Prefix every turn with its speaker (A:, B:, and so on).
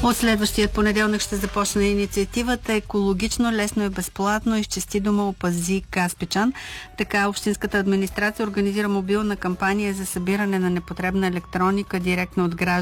A: От следващия понеделник ще започне инициативата "Екологично, лесно и безплатно изчисти дома, опази Каспичан". Така общинската администрация организира мобилна кампания за събиране на непотребна електроника директно от гражданите.